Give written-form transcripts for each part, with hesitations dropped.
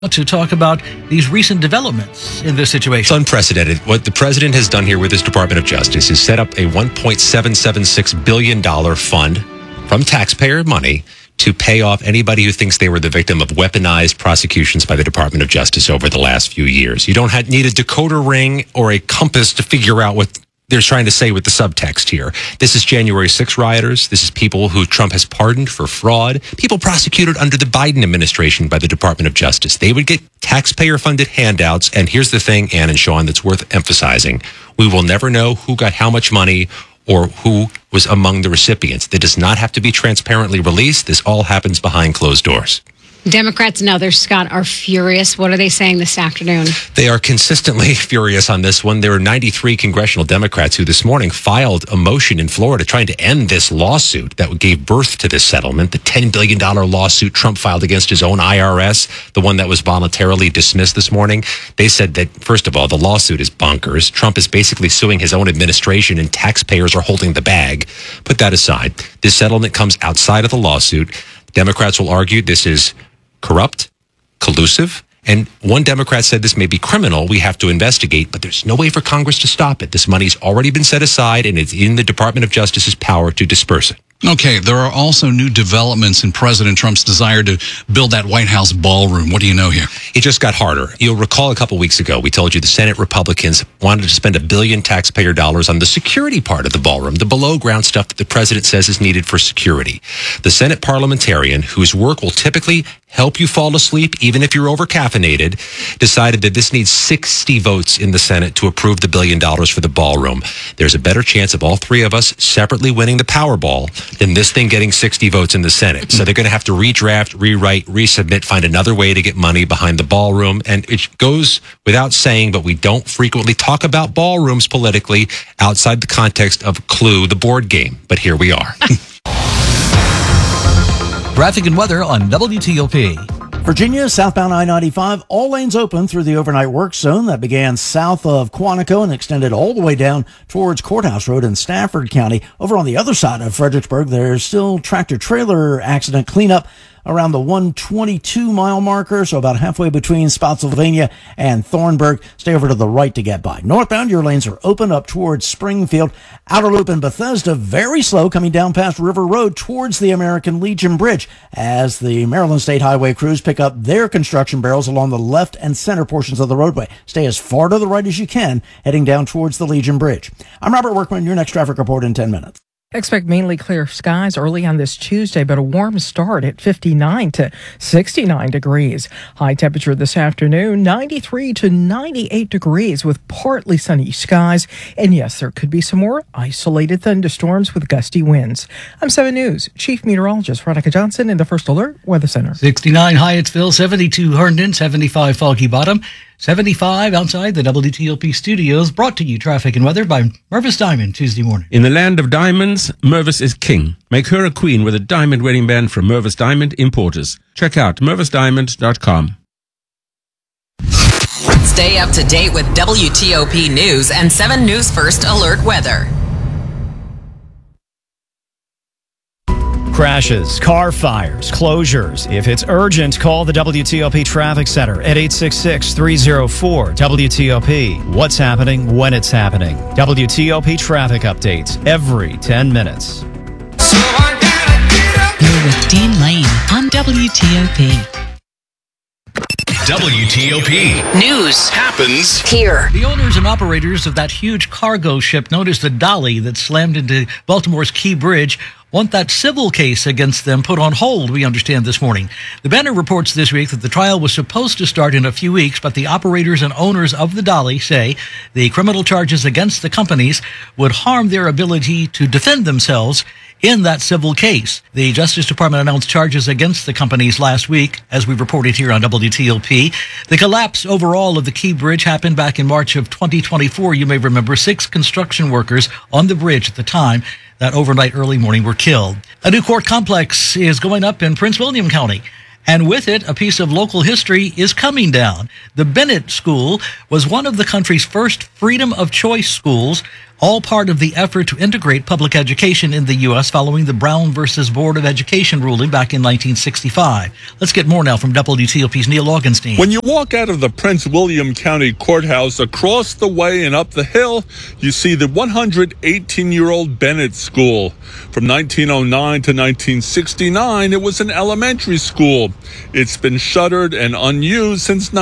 to talk about these recent developments in this situation. It's unprecedented. What the president has done here with his Department of Justice is set up a $1.776 billion fund from taxpayer money to pay off anybody who thinks they were the victim of weaponized prosecutions by the Department of Justice over the last few years. You don't need a decoder ring or a compass to figure out what they're trying to say with the subtext here. This is January 6 rioters. This is people who Trump has pardoned for fraud. People prosecuted under the Biden administration by the Department of Justice. They would get taxpayer-funded handouts. And here's the thing, Ann and Sean, that's worth emphasizing. We will never know who got how much money or who was among the recipients. That does not have to be transparently released. This all happens behind closed doors. Democrats and others, Scott, are furious. What are they saying this afternoon? They are consistently furious on this one. There are 93 congressional Democrats who this morning filed a motion in Florida trying to end this lawsuit that gave birth to this settlement, the $10 billion lawsuit Trump filed against his own IRS, the one that was voluntarily dismissed this morning. They said that, first of all, the lawsuit is bonkers. Trump is basically suing his own administration and taxpayers are holding the bag. Put that aside. This settlement comes outside of the lawsuit. Democrats will argue this is corrupt, collusive, and one Democrat said this may be criminal. We have to investigate, but there's no way for Congress to stop it. This money's already been set aside, and it's in the Department of Justice's power to disperse it. Okay, there are also new developments in President Trump's desire to build that White House ballroom. What do you know here? It just got harder. You'll recall a couple weeks ago, we told you the Senate Republicans wanted to spend $1 billion taxpayer dollars on the security part of the ballroom, the below ground stuff that the president says is needed for security. The Senate parliamentarian, whose work will typically help you fall asleep, even if you're over-caffeinated, decided that this needs 60 votes in the Senate to approve the $1 billion for the ballroom. There's a better chance of all three of us separately winning the Powerball than this thing getting 60 votes in the Senate. So they're going to have to redraft, rewrite, resubmit, find another way to get money behind the ballroom. And it goes without saying, but we don't frequently talk about ballrooms politically outside the context of Clue, the board game. But here we are. Traffic and weather on WTOP. Virginia, southbound I-95, all lanes open through the overnight work zone that began south of Quantico and extended all the way down towards Courthouse Road in Stafford County. Over on the other side of Fredericksburg, there's still tractor-trailer accident cleanup around the 122-mile marker, so about halfway between Spotsylvania and Thornburg. Stay over to the right to get by. Northbound, your lanes are open up towards Springfield. Outer Loop in Bethesda, very slow coming down past River Road towards the American Legion Bridge as the Maryland State Highway crews pick up their construction barrels along the left and center portions of the roadway. Stay as far to the right as you can, heading down towards the Legion Bridge. I'm Robert Workman, your next traffic report in 10 minutes. Expect mainly clear skies early on this Tuesday, but a warm start at 59 to 69 degrees. High temperature this afternoon, 93 to 98 degrees with partly sunny skies. And yes, there could be some more isolated thunderstorms with gusty winds. I'm 7 News Chief Meteorologist Veronica Johnson in the First Alert Weather Center. 69 Hyattsville, 72 Herndon, 75 Foggy Bottom, 75 outside the WTOP studios, brought to you traffic and weather by Mervis Diamond Tuesday morning. In the land of diamonds, Mervis is king. Make her a queen with a diamond wedding band from Mervis Diamond Importers. Check out mervisdiamond.com. Stay up to date with WTOP News and 7 News First Alert Weather. Crashes, car fires, closures. If it's urgent, call the WTOP Traffic Center at 866-304-WTOP. What's happening when it's happening. WTOP traffic updates every 10 minutes. You're with Dean Lane on WTOP. WTOP News happens here. The owners and operators of that huge cargo ship known as the Dolly that slammed into Baltimore's Key Bridge want that civil case against them put on hold, we understand this morning. The Banner reports this week that the trial was supposed to start in a few weeks, but the operators and owners of the Dolly say the criminal charges against the companies would harm their ability to defend themselves in that civil case. The Justice Department announced charges against the companies last week, as we reported here on WTOP. The collapse overall of the Key Bridge happened back in March of 2024. You may remember 6 construction workers on the bridge at the time that overnight early morning were killed. A new court complex is going up in Prince William County. And with it, a piece of local history is coming down. The Bennett School was one of the country's first freedom of choice schools, all part of the effort to integrate public education in the U.S. following the Brown versus Board of Education ruling back in 1965. Let's get more now from WTOP's Neil Augenstein. When you walk out of the Prince William County Courthouse, across the way and up the hill, you see the 118-year-old Bennett School. From 1909 to 1969, it was an elementary school. It's been shuttered and unused since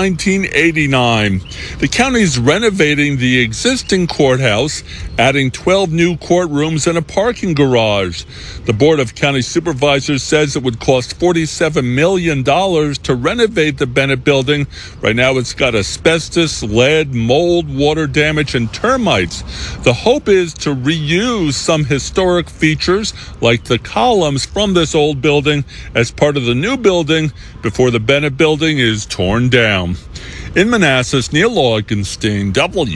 1989. The county's renovating the existing courthouse, adding 12 new courtrooms and a parking garage. The Board of County Supervisors says it would cost $47 million to renovate the Bennett building. Right now it's got asbestos, lead, mold, water damage, and termites. The hope is to reuse some historic features like the columns from this old building as part of the new building before the Bennett building is torn down. In Manassas, Neil Augenstein,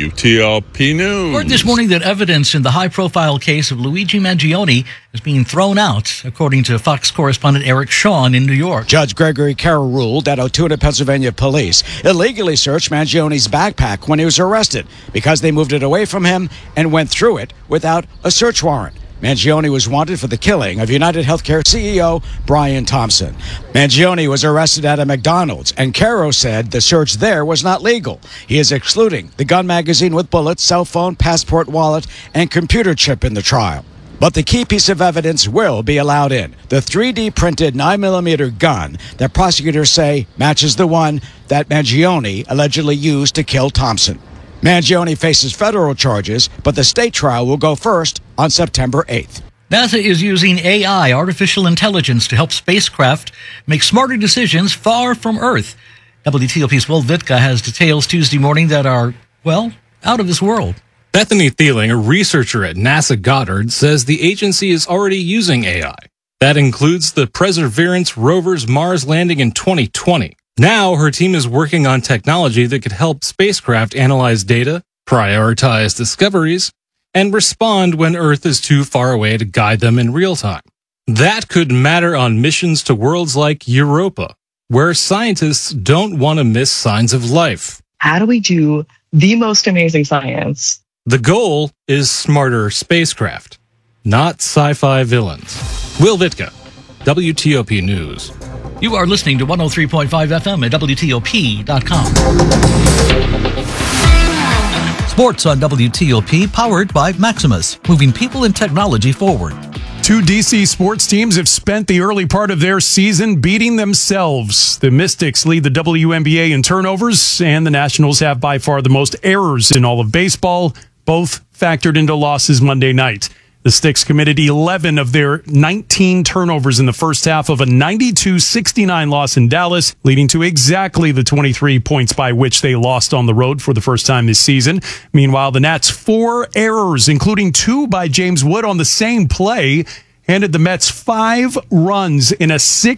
WTOP News. Word this morning that evidence in the high-profile case of Luigi Mangione is being thrown out, according to Fox correspondent Eric Shawn in New York. Judge Gregory Carroll ruled that Altoona, Pennsylvania police illegally searched Mangione's backpack when he was arrested because they moved it away from him and went through it without a search warrant. Mangione was wanted for the killing of United Healthcare CEO Brian Thompson. Mangione was arrested at a McDonald's, and Caro said the search there was not legal. He is excluding the gun magazine with bullets, cell phone, passport, wallet, and computer chip in the trial. But the key piece of evidence will be allowed in, the 3D printed 9mm gun that prosecutors say matches the one that Mangione allegedly used to kill Thompson. Mangione faces federal charges, but the state trial will go first on September 8th. NASA is using AI, artificial intelligence, to help spacecraft make smarter decisions far from Earth. WTOP's Will Vitka has details Tuesday morning that are, well, out of this world. Bethany Thieling, a researcher at NASA Goddard, says the agency is already using AI. That includes the Perseverance rover's Mars landing in 2020. Now, her team is working on technology that could help spacecraft analyze data, prioritize discoveries, and respond when Earth is too far away to guide them in real time. That could matter on missions to worlds like Europa, where scientists don't want to miss signs of life. How do we do the most amazing science? The goal is smarter spacecraft, not sci-fi villains. Will Vitka, WTOP News. You are listening to 103.5 FM at WTOP.com. Sports on WTOP, powered by Maximus, moving people and technology forward. Two DC sports teams have spent the early part of their season beating themselves. The Mystics lead the WNBA in turnovers, and the Nationals have by far the most errors in all of baseball, both factored into losses Monday night. The Sticks committed 11 of their 19 turnovers in the first half of a 92-69 loss in Dallas, leading to exactly the 23 points by which they lost on the road for the first time this season. Meanwhile, the Nats' 4 errors, including 2 by James Wood on the same play, handed the Mets 5 runs in a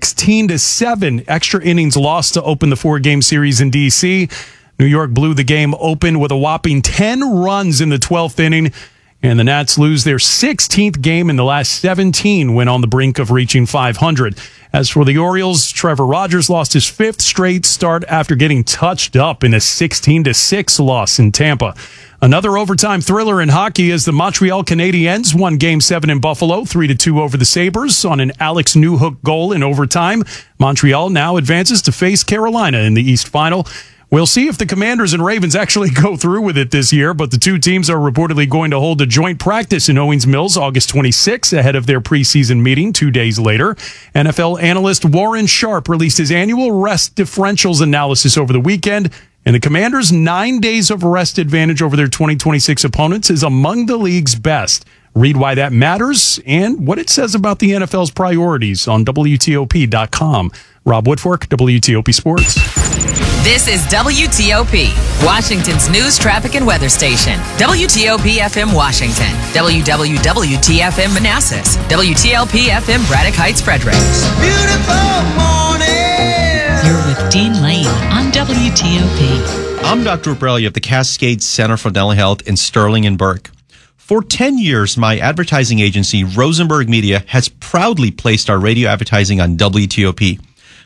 16-7 extra innings loss to open the 4-game series in D.C. New York blew the game open with a whopping 10 runs in the 12th inning. And the Nats lose their 16th game in the last 17 when on the brink of reaching 500. As for the Orioles, Trevor Rogers lost his 5th straight start after getting touched up in a 16-6 loss in Tampa. Another overtime thriller in hockey as the Montreal Canadiens won Game 7 in Buffalo, 3-2 over the Sabres on an Alex Newhook goal in overtime. Montreal now advances to face Carolina in the East Final. We'll see if the Commanders and Ravens actually go through with it this year, but the two teams are reportedly going to hold a joint practice in Owings Mills August 26 ahead of their preseason meeting 2 days later. NFL analyst Warren Sharp released his annual rest differentials analysis over the weekend, and the Commanders' 9 days of rest advantage over their 2026 opponents is among the league's best. Read why that matters and what it says about the NFL's priorities on WTOP.com. Rob Woodfork, WTOP Sports. This is WTOP, Washington's news, traffic, and weather station. WTOP FM Washington, WWWT-FM Manassas, WTLP FM Braddock Heights, Frederick. Beautiful morning. You're with Dean Lane on WTOP. I'm Dr. Borelli of the Cascade Center for Dental Health in Sterling and Burke. For 10 years, my advertising agency, Rosenberg Media, has proudly placed our radio advertising on WTOP.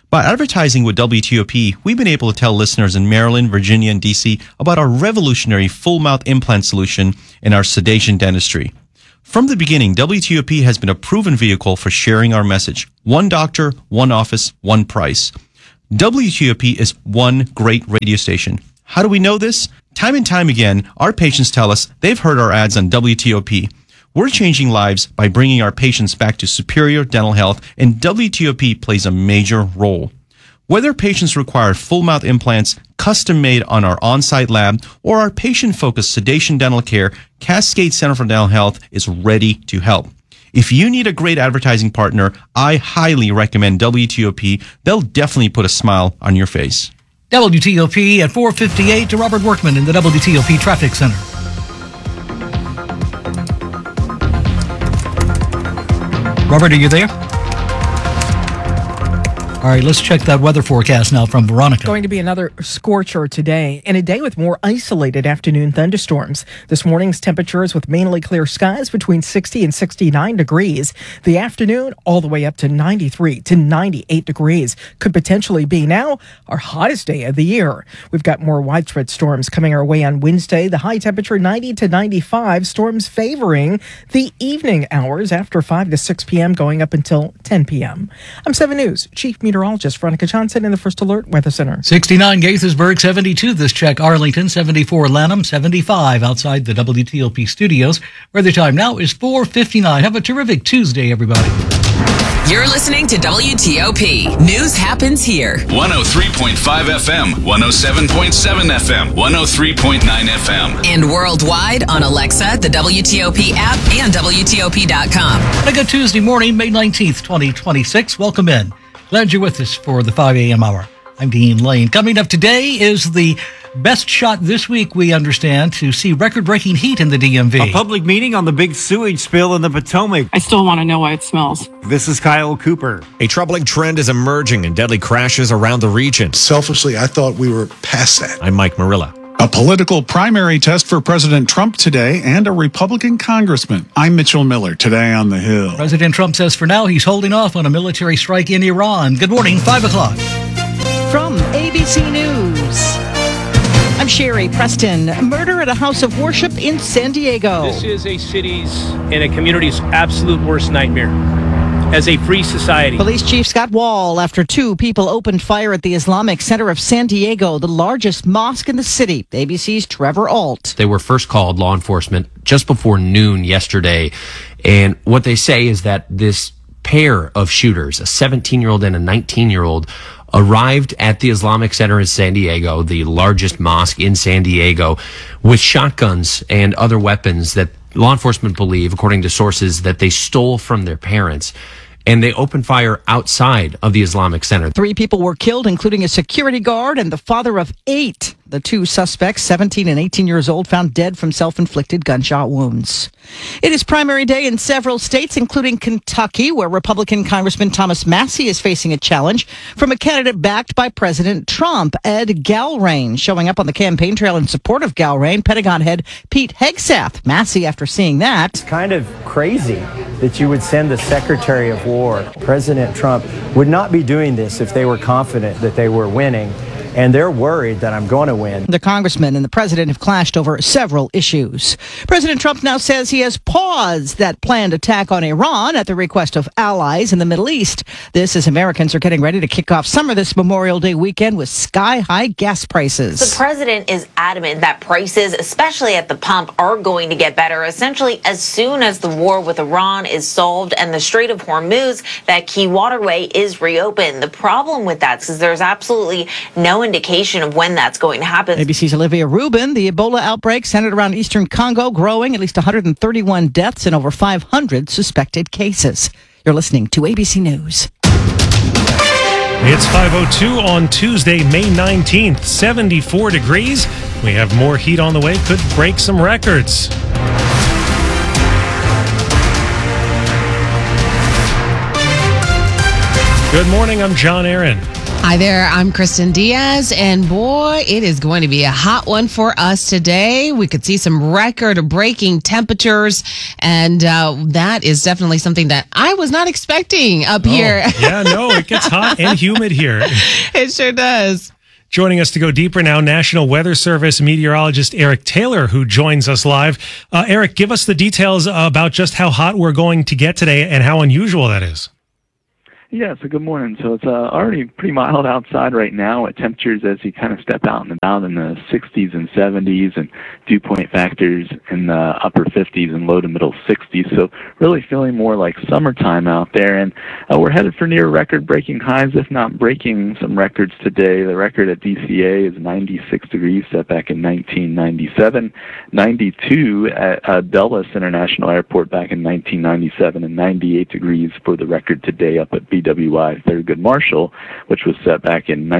By advertising with WTOP, we've been able to tell listeners in Maryland, Virginia, and DC about our revolutionary full mouth implant solution in our sedation dentistry. From the beginning, WTOP has been a proven vehicle for sharing our message. One doctor, one office, one price. WTOP is one great radio station. How do we know this? Time and time again, our patients tell us they've heard our ads on WTOP. We're changing lives by bringing our patients back to superior dental health, and WTOP plays a major role. Whether patients require full mouth implants, custom made on our on-site lab, or our patient-focused sedation dental care, Cascade Center for Dental Health is ready to help. If you need a great advertising partner, I highly recommend WTOP. They'll definitely put a smile on your face. WTOP at 4:58 to Robert Workman in the WTOP Traffic Center. Robert, are you there? All right, let's check that weather forecast now from Veronica. Going to be another scorcher today, and a day with more isolated afternoon thunderstorms. This morning's temperatures with mainly clear skies between 60 and 69 degrees. The afternoon all the way up to 93 to 98 degrees. Could potentially be now our hottest day of the year. We've got more widespread storms coming our way on Wednesday. The high temperature 90 to 95. Storms favoring the evening hours after 5 to 6 p.m. going up until 10 p.m. I'm 7 News Chief Meteorologist Veronica Johnson in the First Alert Weather Center. 69 Gaithersburg, 72 this check Arlington, 74 Lanham, 75 outside the WTOP studios. Weather time now is 4:59. Have a terrific Tuesday, everybody. You're listening to WTOP. News happens here. 103.5 FM, 107.7 FM, 103.9 FM. And worldwide on Alexa, the WTOP app, and WTOP.com. A good Tuesday morning, May 19th, 2026. Welcome in. Glad you're with us for the 5 a.m. hour. I'm Dean Lane. Coming up today is the best shot this week, we understand, to see record-breaking heat in the DMV. A public meeting on the big sewage spill in the Potomac. I still want to know why it smells. This is Kyle Cooper. A troubling trend is emerging in deadly crashes around the region. Selfishly, I thought we were past that. I'm Mike Marilla. A political primary test for President Trump today and a Republican congressman. I'm Mitchell Miller, today on the Hill. President Trump says for now he's holding off on a military strike in Iran. Good morning, 5 o'clock. From ABC News, I'm Sherry Preston. Murder at a house of worship in San Diego. This is a city's and a community's absolute worst nightmare. As a free society. Police Chief Scott Wall, after 2 people opened fire at the Islamic Center of San Diego, the largest mosque in the city. ABC's Trevor Alt. They were first called, law enforcement, just before noon yesterday. And what they say is that this pair of shooters, a 17-year-old and a 19-year-old, arrived at the Islamic Center in San Diego, the largest mosque in San Diego, with shotguns and other weapons that law enforcement believe, according to sources, that they stole from their parents. And they opened fire outside of the Islamic Center. 3 people were killed, including a security guard and the father of 8. The 2 suspects, 17 and 18 years old, found dead from self-inflicted gunshot wounds. It is primary day in several states, including Kentucky, where Republican Congressman Thomas Massie is facing a challenge from a candidate backed by President Trump, Ed Galrain. Showing up on the campaign trail in support of Galrain, Pentagon head Pete Hegseth. Massie, after seeing that, it's kind of crazy that you would send the Secretary of War. President Trump would not be doing this if they were confident that they were winning. And they're worried that I'm going to win. The congressman and the president have clashed over several issues. President Trump now says he has paused that planned attack on Iran at the request of allies in the Middle East. This as Americans are getting ready to kick off summer this Memorial Day weekend with sky-high gas prices. The president is adamant that prices, especially at the pump, are going to get better essentially as soon as the war with Iran is solved and the Strait of Hormuz, that key waterway, is reopened. The problem with that is there's absolutely no indication of when that's going to happen. ABC's Olivia Rubin. The Ebola outbreak centered around eastern Congo growing, at least 131 deaths and over 500 suspected cases. You're listening to ABC News. It's 5:02 on Tuesday, May 19th, 74 degrees. We have more heat on the way, could break some records. Good morning, I'm John Aaron. Hi there, I'm Kristen Diaz, and boy, it is going to be a hot one for us today. We could see some record-breaking temperatures, and that is definitely something that I was not expecting up here. Yeah, no, it gets hot and humid here. It sure does. Joining us to go deeper now, National Weather Service meteorologist Eric Taylor, who joins us live. Eric, give us the details about just how hot we're going to get today and how unusual that is. Yeah, so good morning. So it's already pretty mild outside right now at temperatures as you kind of step out and about in the 60s and 70s and dew point factors in the upper 50s and low to middle 60s. So really feeling more like summertime out there. And we're headed for near record-breaking highs, if not breaking some records today. The record at DCA is 96 degrees, set back in 1997, 92 at Dulles International Airport back in 1997, and 98 degrees for the record today up at BWI Thurgood Marshall, which was set back in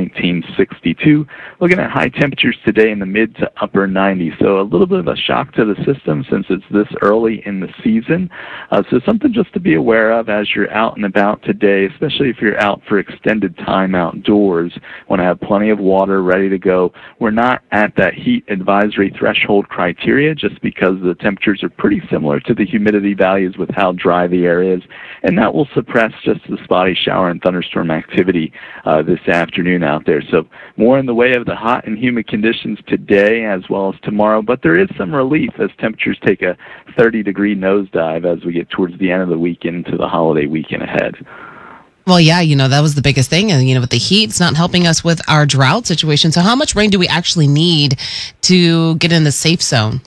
1962. Looking at high temperatures today in the mid to upper 90s. So a little bit of a shock to the system since it's this early in the season. So something just to be aware of as you're out and about today, especially if you're out for extended time outdoors. Want to have plenty of water ready to go. We're not at that heat advisory threshold criteria just because the temperatures are pretty similar to the humidity values with how dry the air is, and that will suppress just the spotty shower and thunderstorm activity this afternoon out there. So more in the way of the hot and humid conditions today as well as tomorrow, but there is some relief as temperatures take a 30-degree nosedive as we get towards the end of the weekend into the holiday weekend ahead. Well, yeah, that was the biggest thing. And, with the heat, it's not helping us with our drought situation. So how much rain do we actually need to get in the safe zone?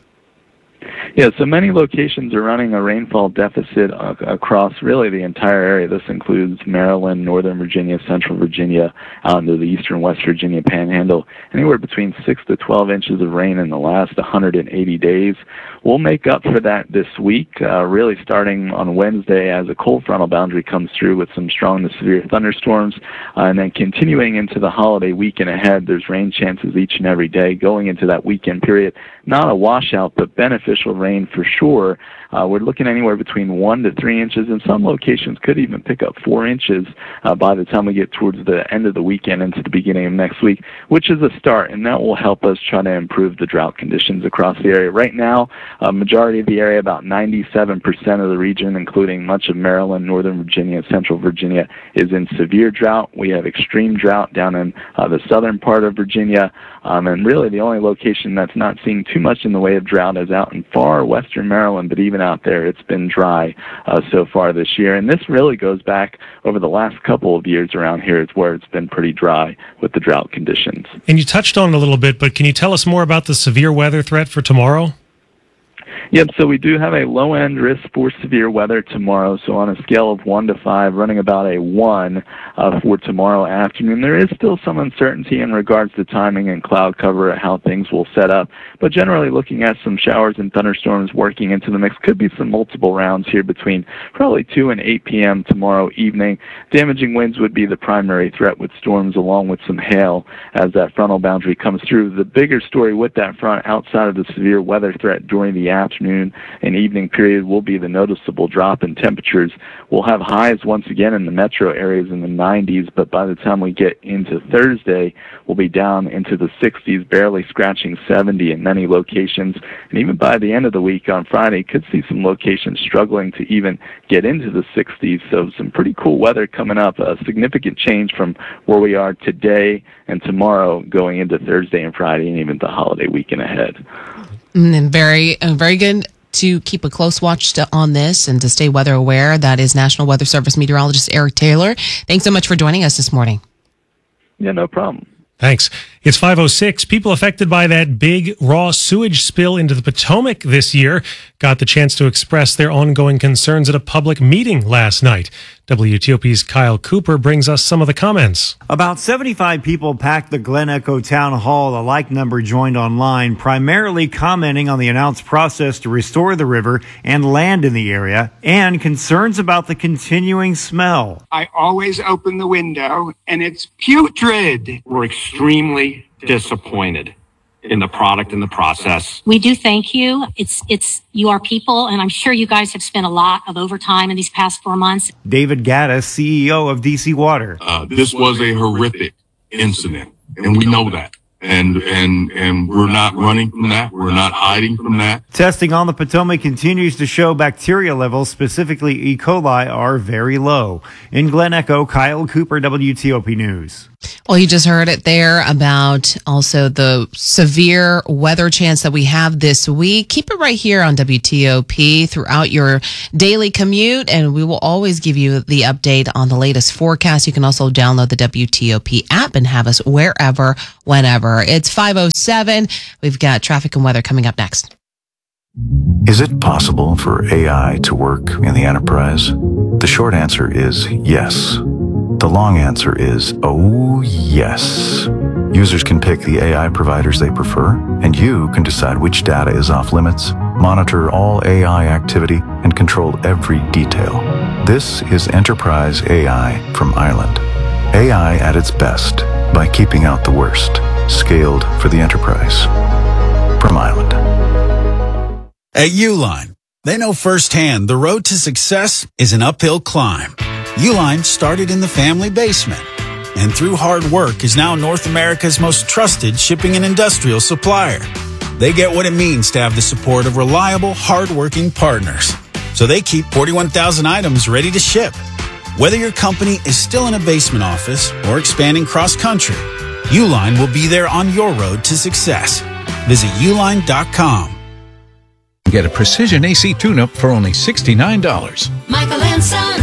Yeah, so many locations are running a rainfall deficit across really the entire area. This includes Maryland, Northern Virginia, Central Virginia, out into the eastern West Virginia panhandle. Anywhere between 6 to 12 inches of rain in the last 180 days. We'll make up for that this week, really starting on Wednesday as a cold frontal boundary comes through with some strong to severe thunderstorms, and then continuing into the holiday weekend ahead. There's rain chances each and every day going into that weekend period. Not a washout, but beneficial rain for sure. We're looking anywhere between 1 to 3 inches, and some locations could even pick up 4 inches by the time we get towards the end of the weekend into the beginning of next week, which is a start, and that will help us try to improve the drought conditions across the area. Right now, majority of the area, about 97% of the region, including much of Maryland, Northern Virginia, Central Virginia, is in severe drought. We have extreme drought down in the southern part of Virginia, and really the only location that's not seeing too much in the way of drought is out in far western Maryland, but even out there it's been dry so far this year. And this really goes back over the last couple of years around here. It's where it's been pretty dry with the drought conditions. And you touched on it a little bit, but can you tell us more about the severe weather threat for tomorrow? Yep, so we do have a low-end risk for severe weather tomorrow. So on a scale of 1 to 5, running about a 1 for tomorrow afternoon. There is still some uncertainty in regards to timing and cloud cover and how things will set up. But generally looking at some showers and thunderstorms working into the mix. Could be some multiple rounds here between probably 2 and 8 p.m. tomorrow evening. Damaging winds would be the primary threat with storms along with some hail as that frontal boundary comes through. The bigger story with that front outside of the severe weather threat during the afternoon and evening period will be the noticeable drop in temperatures. We'll have highs once again in the metro areas in the 90s, but by the time we get into Thursday, we'll be down into the 60s, barely scratching 70 in many locations. And even by the end of the week on Friday, could see some locations struggling to even get into the 60s. So some pretty cool weather coming up, a significant change from where we are today and tomorrow going into Thursday and Friday and even the holiday weekend ahead. And very good to keep a close watch on this and to stay weather aware. That is National Weather Service meteorologist Eric Taylor. Thanks so much for joining us this morning. Yeah, no problem. Thanks. It's 5:06. People affected by that big raw sewage spill into the Potomac this year got the chance to express their ongoing concerns at a public meeting last night. WTOP's Kyle Cooper brings us some of the comments. About 75 people packed the Glen Echo Town Hall. A like number joined online, primarily commenting on the announced process to restore the river and land in the area and concerns about the continuing smell. I always open the window and it's putrid. We're extremely disappointed in the product and the process. We do thank you. It's you are people, and I'm sure you guys have spent a lot of overtime in these past 4 months. David Gaddis, CEO of DC Water. This was a horrific incident. And we know that. And we're not running from that. We're not hiding from that. Testing on the Potomac continues to show bacteria levels, specifically E. coli, are very low. In Glen Echo, Kyle Cooper, WTOP News. Well, you just heard it there about also the severe weather chance that we have this week. Keep it right here on WTOP throughout your daily commute, and we will always give you the update on the latest forecast. You can also download the WTOP app and have us wherever, whenever. It's 5:07. We've got traffic and weather coming up next. Is it possible for AI to work in the enterprise? The short answer is yes. The long answer is, oh yes. Users can pick the AI providers they prefer, and you can decide which data is off limits, monitor all AI activity, and control every detail. This is Enterprise AI from Island. AI at its best by keeping out the worst. Scaled for the enterprise. From Island. At Uline, they know firsthand the road to success is an uphill climb. Uline started in the family basement, and through hard work is now North America's most trusted shipping and industrial supplier. They get what it means to have the support of reliable, hard-working partners. So they keep 41,000 items ready to ship. Whether your company is still in a basement office or expanding cross-country, Uline will be there on your road to success. Visit uline.com. Get a precision AC tune-up for only $69. Michael and Son.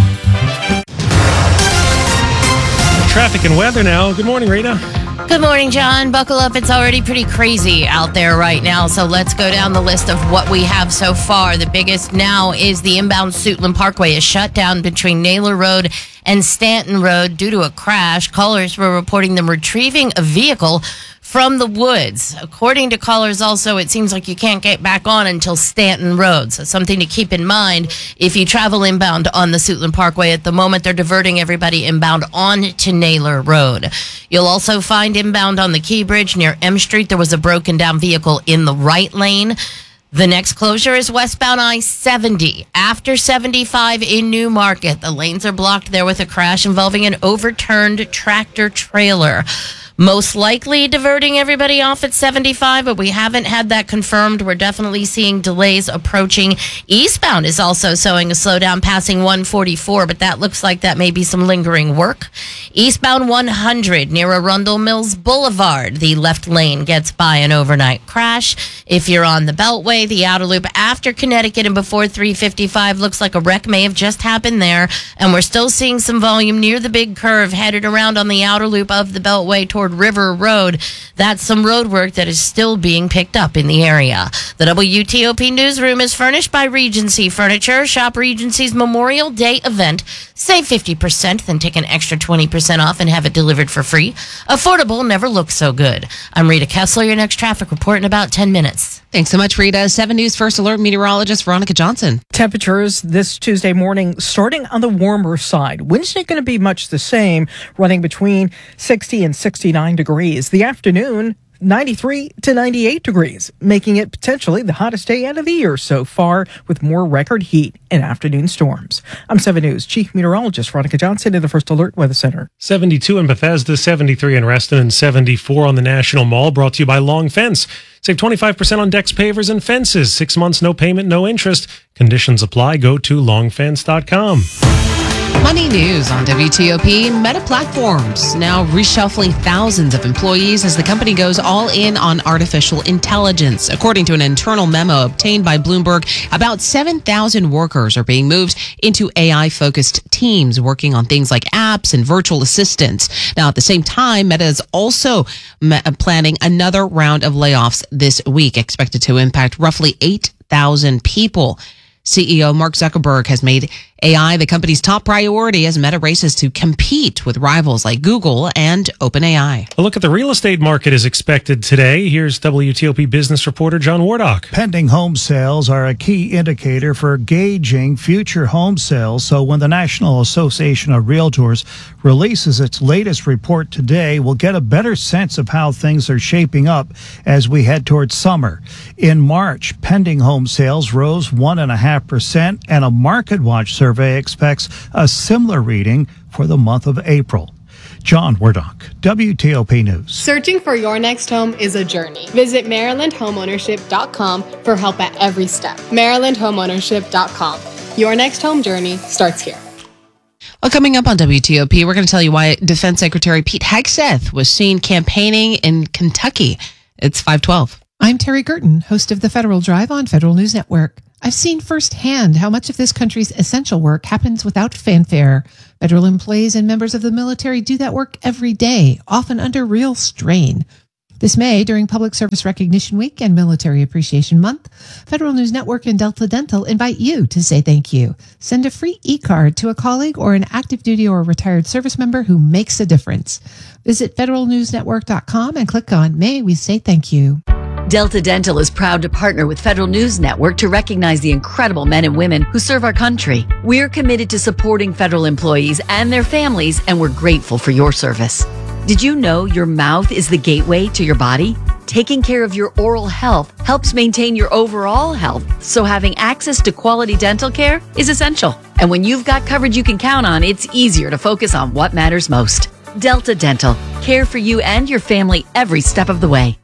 Traffic and weather now. Good morning, Rita. Good morning, John. Buckle up. It's already pretty crazy out there right now. So let's go down the list of what we have so far. The biggest now is the inbound Suitland Parkway is shut down between Naylor Road and Stanton Road due to a crash. Callers were reporting them retrieving a vehicle from the woods. According to callers also, it seems like you can't get back on until Stanton Road. So something to keep in mind if you travel inbound on the Suitland Parkway. At the moment, they're diverting everybody inbound on to Naylor Road. You'll also find inbound on the Key Bridge near M Street. There was a broken down vehicle in the right lane. The next closure is westbound I-70 after 75 in New Market. The lanes are blocked there with a crash involving an overturned tractor trailer. Most likely diverting everybody off at 75, but we haven't had that confirmed. We're definitely seeing delays approaching. Eastbound is also showing a slowdown passing 144, but that looks like that may be some lingering work. Eastbound 100 near Arundel Mills Boulevard. The left lane gets by an overnight crash. If you're on the Beltway, the outer loop after Connecticut and before 355, looks like a wreck may have just happened there. And we're still seeing some volume near the big curve headed around on the outer loop of the Beltway toward River Road. That's some road work that is still being picked up in the area. The WTOP newsroom is furnished by Regency Furniture. Shop Regency's Memorial Day event. Save 50%, then take an extra 20% off and have it delivered for free. Affordable never looks so good. I'm Rita Kessler, your next traffic report in about 10 minutes. Thanks so much, Rita. 7 News First Alert meteorologist Veronica Johnson. Temperatures this Tuesday morning starting on the warmer side. Wednesday going to be much the same, running between 60 and 69 degrees. The afternoon, 93 to 98 degrees, making it potentially the hottest day out of the year so far, with more record heat and afternoon storms. I'm 7 News Chief Meteorologist Veronica Johnson in the First Alert Weather Center. 72 in Bethesda, 73 in Reston, and 74 on the National Mall. Brought to you by Long Fence. Save 25% on decks, pavers, and fences. 6 months, no payment, no interest. Conditions apply. Go to longfence.com. Money news on WTOP. Meta Platforms now reshuffling thousands of employees as the company goes all in on artificial intelligence. According to an internal memo obtained by Bloomberg, about 7,000 workers are being moved into AI-focused teams working on things like apps and virtual assistants. Now, at the same time, Meta is also planning another round of layoffs this week, expected to impact roughly 8,000 people. CEO Mark Zuckerberg has made AI the company's top priority as Meta races to compete with rivals like Google and OpenAI. A look at the real estate market is expected today. Here's WTOP business reporter John Wardock. Pending home sales are a key indicator for gauging future home sales. So when the National Association of Realtors releases its latest report today, we'll get a better sense of how things are shaping up as we head towards summer. In March, pending home sales rose 1.5%, and a MarketWatch survey expects a similar reading for the month of April. John Wardock, WTOP News. Searching for your next home is a journey. Visit MarylandHomeownership.com for help at every step. MarylandHomeownership.com. Your next home journey starts here. Well, coming up on WTOP, we're going to tell you why Defense Secretary Pete Hegseth was seen campaigning in Kentucky. It's 5:12. I'm Terry Gerton, host of the Federal Drive on Federal News Network. I've seen firsthand how much of this country's essential work happens without fanfare. Federal employees and members of the military do that work every day, often under real strain. This May, during Public Service Recognition Week and Military Appreciation Month, Federal News Network and Delta Dental invite you to say thank you. Send a free e-card to a colleague or an active duty or retired service member who makes a difference. Visit federalnewsnetwork.com and click on May We Say Thank You. Delta Dental is proud to partner with Federal News Network to recognize the incredible men and women who serve our country. We're committed to supporting federal employees and their families, and we're grateful for your service. Did you know your mouth is the gateway to your body? Taking care of your oral health helps maintain your overall health, so having access to quality dental care is essential. And when you've got coverage you can count on, it's easier to focus on what matters most. Delta Dental. Care for you and your family every step of the way.